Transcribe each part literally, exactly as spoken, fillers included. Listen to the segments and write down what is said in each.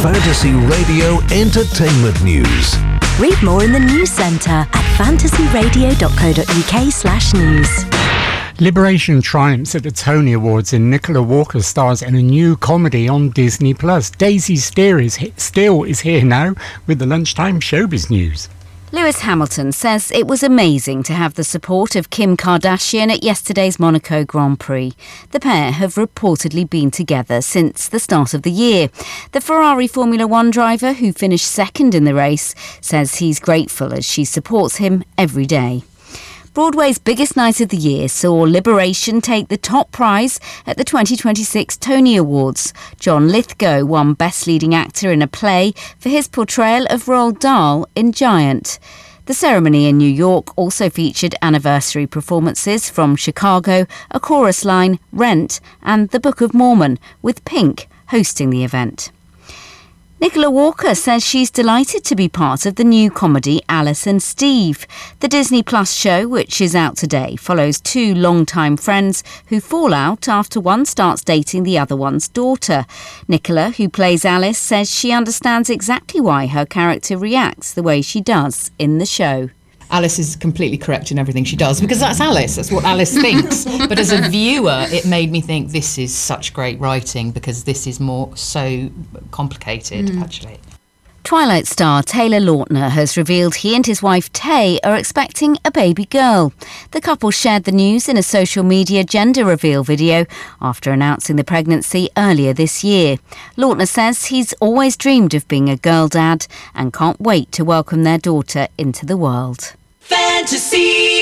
Fantasy Radio Entertainment News. Read more in the News Centre at fantasyradio.co.uk slash news. Liberation triumphs at the Tony Awards and Nicola Walker stars in a new comedy on Disney Plus. Daisy Steele is, Steele is here now with the Lunchtime Showbiz News. Lewis Hamilton says it was amazing to have the support of Kim Kardashian at yesterday's Monaco Grand Prix. The pair have reportedly been together since the start of the year. The Ferrari Formula One driver, who finished second in the race, says he's grateful as she supports him every day. Broadway's biggest night of the year saw Liberation take the top prize at the twenty twenty-six Tony Awards. John Lithgow won Best Leading Actor in a Play for his portrayal of Roald Dahl in Giant. The ceremony in New York also featured anniversary performances from Chicago, A Chorus Line, Rent and The Book of Mormon, with Pink hosting the event. Nicola Walker says she's delighted to be part of the new comedy Alice and Steve. The Disney Plus show, which is out today, follows two longtime friends who fall out after one starts dating the other one's daughter. Nicola, who plays Alice, says she understands exactly why her character reacts the way she does in the show. Alice is completely correct in everything she does, because that's Alice, that's what Alice thinks. But as a viewer, it made me think this is such great writing, because this is more so complicated, mm. actually. Twilight star Taylor Lautner has revealed he and his wife Tay are expecting a baby girl. The couple shared the news in a social media gender reveal video after announcing the pregnancy earlier this year. Lautner says he's always dreamed of being a girl dad and can't wait to welcome their daughter into the world.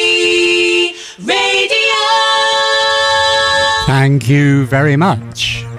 Fantasy Radio. Thank you very much.